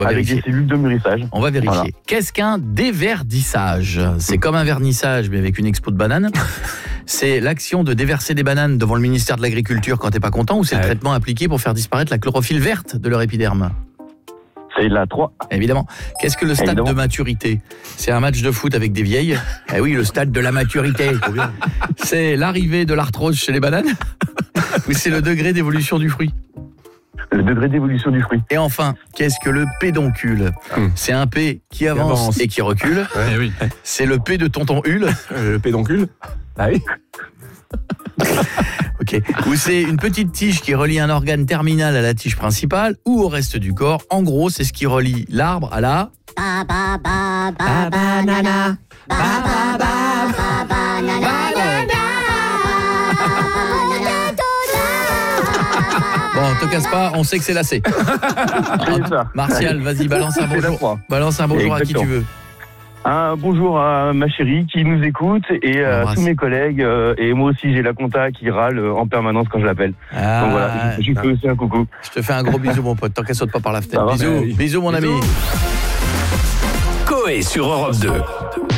avec des cellules de mûrissage. On va vérifier. Voilà. Qu'est-ce qu'un déverdissage ? C'est comme un vernissage, mais avec une expo de bananes. C'est l'action de déverser des bananes devant le ministère de l'Agriculture quand t'es pas content, ou c'est le traitement appliqué pour faire disparaître la chlorophylle verte de leur épiderme ? C'est la 3. Évidemment. Qu'est-ce que le stade de maturité ? C'est un match de foot avec des vieilles. Eh oui, le stade de la maturité. C'est l'arrivée de l'arthrose chez les bananes ? Ou c'est le degré d'évolution du fruit ? Le degré d'évolution du fruit. Et enfin, qu'est-ce que le pédoncule ? C'est un P qui avance et qui recule. Ouais, oui. C'est le P de tonton Hulle. Le pédoncule. Ah oui. Ok. Ou c'est une petite tige qui relie un organe terminal à la tige principale ou au reste du corps. En gros, c'est ce qui relie l'arbre à la... Banana. Bon, te casse pas, on sait que c'est lacé. Martial, vas-y, balance un bonjour. Balance un bonjour à qui tu veux. Un bonjour à ma chérie qui nous écoute et à tous mes collègues. Et moi aussi, j'ai la compta qui râle en permanence quand je l'appelle. Donc voilà, je fais aussi un coucou. Je te fais un gros bisou, mon pote, tant qu'elle saute pas par la fenêtre. Bisous, bisous, mon ami. Coé sur Europe 2.